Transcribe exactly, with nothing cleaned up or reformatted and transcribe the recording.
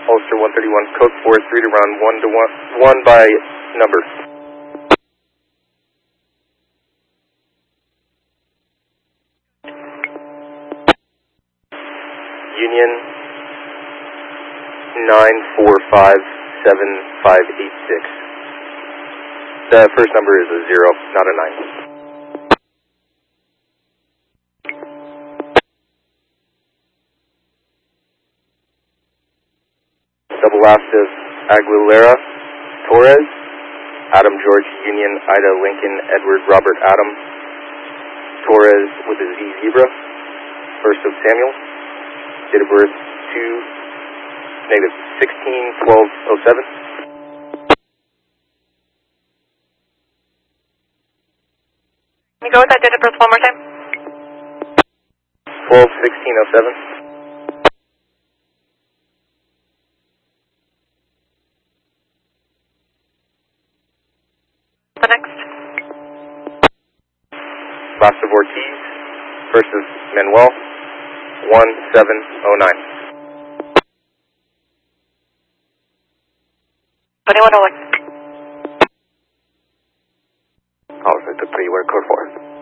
Ulster one thirty-one, code four three to round one to one, one by number. Union nine four five seven five eight six. The first number is a zero, not a nine. Double last of Aguilera, Torres, Adam George, Union, Ida, Lincoln, Edward, Robert, Adam, Torres with a Z zebra, first of Samuel, date of birth two, negative sixteen twelve oh seven. Can you go with that date of birth one more time? twelve sixteen oh seven. The next. Last of Ortiz, first of Manuel, one seven oh nine. twenty-one oh one. Alpha to three, we're code four.